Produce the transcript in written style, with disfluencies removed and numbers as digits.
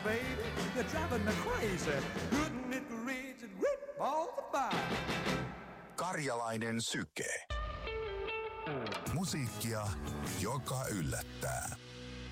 baby, you're driving me crazy. Couldn't it reach and rip all the fire? Karjalainen Syke. Musiikkia, joka yllättää.